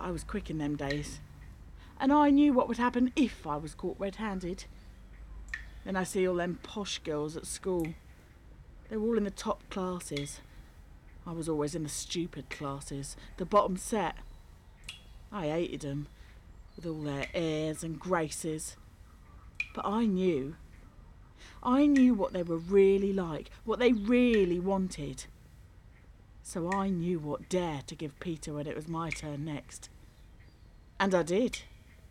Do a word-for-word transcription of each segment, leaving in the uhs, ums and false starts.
I was quick in them days. And I knew what would happen if I was caught red-handed. Then I see all them posh girls at school. They were all in the top classes. I was always in the stupid classes, the bottom set. I hated them, with all their airs and graces. But I knew. I knew what they were really like, what they really wanted. So I knew what dare to give Peter when it was my turn next. And I did.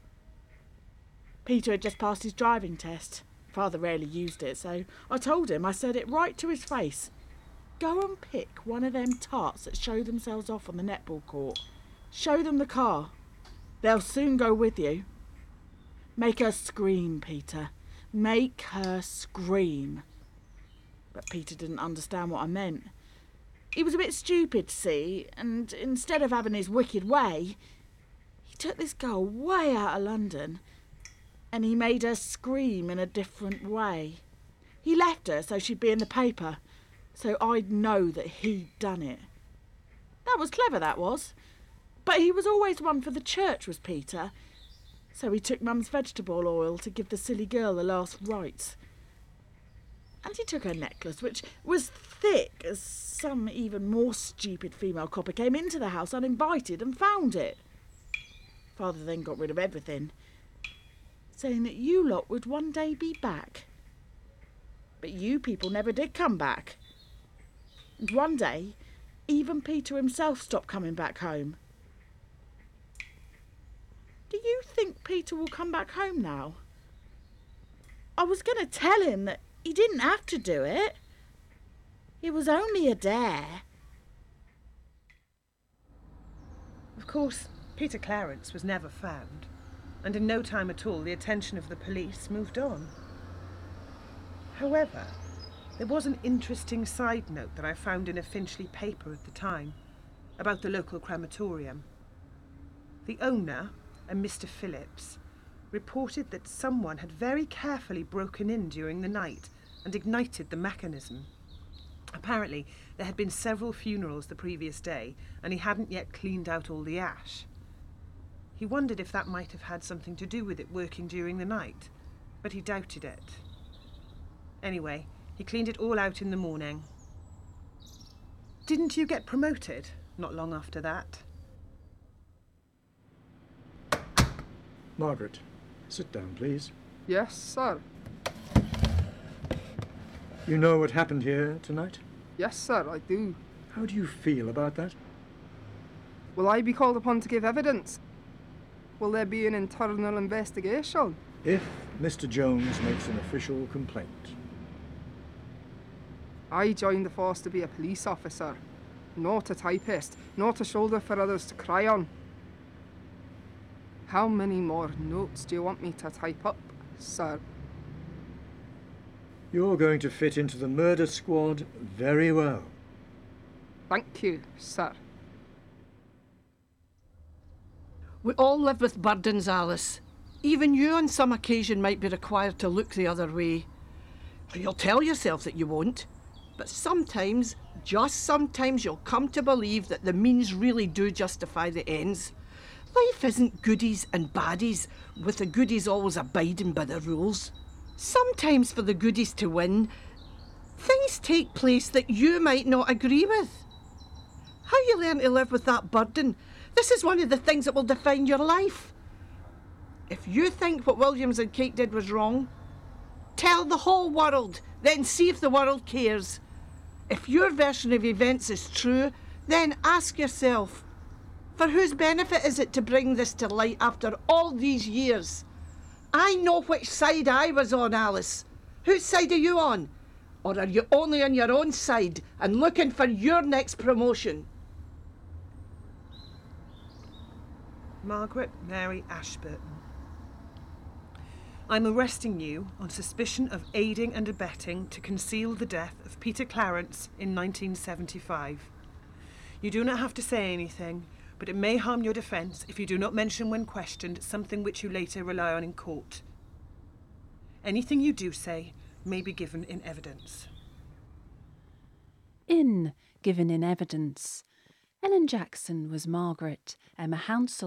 Peter had just passed his driving test. Father rarely used it, so I told him, I said it right to his face. Go and pick one of them tarts that show themselves off on the netball court. Show them the car. They'll soon go with you. Make her scream, Peter. Make her scream. But Peter didn't understand what I meant. He was a bit stupid, see, and instead of having his wicked way, he took this girl way out of London and he made her scream in a different way. He left her so she'd be in the paper, so I'd know that he'd done it. That was clever, that was. But he was always one for the church, was Peter. So he took Mum's vegetable oil to give the silly girl the last rites. And he took her necklace, which was thick as some even more stupid female copper came into the house uninvited and found it. Father then got rid of everything, saying that you lot would one day be back. But you people never did come back. And one day, even Peter himself stopped coming back home. Do you think Peter will come back home now? I was going to tell him that he didn't have to do it. It was only a dare. Of course, Peter Clarence was never found, and in no time at all the attention of the police moved on. However, there was an interesting side note that I found in a Finchley paper at the time, about the local crematorium. The owner, a Mister Phillips, reported that someone had very carefully broken in during the night and ignited the mechanism. Apparently, there had been several funerals the previous day, and he hadn't yet cleaned out all the ash. He wondered if that might have had something to do with it working during the night, but he doubted it. Anyway, he cleaned it all out in the morning. Didn't you get promoted not long after that? Margaret, sit down, please. Yes, sir. You know what happened here tonight? Yes, sir, I do. How do you feel about that? Will I be called upon to give evidence? Will there be an internal investigation? If Mister Jones makes an official complaint. I joined the force to be a police officer, not a typist, not a shoulder for others to cry on. How many more notes do you want me to type up, sir? You're going to fit into the murder squad very well. Thank you, sir. We all live with burdens, Alice. Even you on some occasion might be required to look the other way. You'll tell yourself that you won't, but sometimes, just sometimes, you'll come to believe that the means really do justify the ends. Life isn't goodies and baddies, with the goodies always abiding by the rules. Sometimes for the goodies to win, things take place that you might not agree with. How you learn to live with that burden, this is one of the things that will define your life. If you think what Williams and Kate did was wrong, tell the whole world, then see if the world cares. If your version of events is true, then ask yourself, for whose benefit is it to bring this to light after all these years? I know which side I was on, Alice. Whose side are you on? Or are you only on your own side and looking for your next promotion? Margaret Mary Ashburton. I'm arresting you on suspicion of aiding and abetting to conceal the death of Peter Clarence in nineteen seventy-five. You do not have to say anything, but it may harm your defence if you do not mention when questioned something which you later rely on in court. Anything you do say may be given in evidence. In Given in Evidence, Ellen Jackson was Margaret, Emma Hounsell